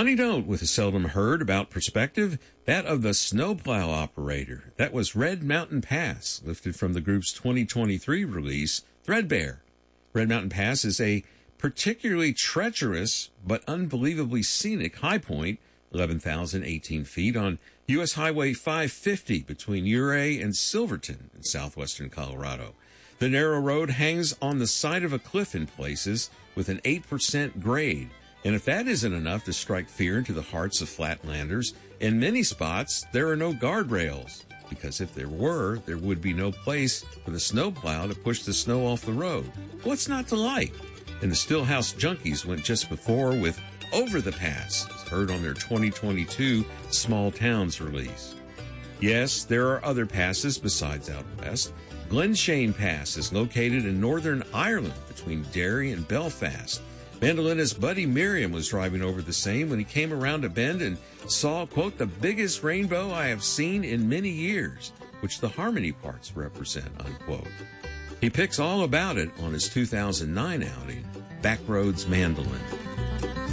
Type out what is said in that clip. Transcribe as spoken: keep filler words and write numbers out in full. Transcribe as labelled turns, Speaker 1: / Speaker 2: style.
Speaker 1: Funny note with a seldom heard about perspective, that of the snowplow operator. That was Red Mountain Pass, lifted from the group's twenty twenty-three release, Threadbare. Red Mountain Pass is a particularly treacherous but unbelievably scenic high point, eleven thousand eighteen feet, on U S Highway five fifty between Ouray and Silverton in southwestern Colorado. The narrow road hangs on the side of a cliff in places with an eight percent grade. And if that isn't enough to strike fear into the hearts of flatlanders, in many spots there are no guardrails, because if there were, there would be no place for the snowplow to push the snow off the road. What's not to like? And the Stillhouse Junkies went just before with Over the Pass, as heard on their twenty twenty-two Small Towns release. Yes, there are other passes besides out west. Glenshane Pass is located in Northern Ireland between Derry and Belfast. Mandolinist Buddy Miriam was driving over the same when he came around a bend and saw, quote, the biggest rainbow I have seen in many years, which the harmony parts represent, unquote. He picks all about it on his two thousand nine outing, Backroads Mandolin.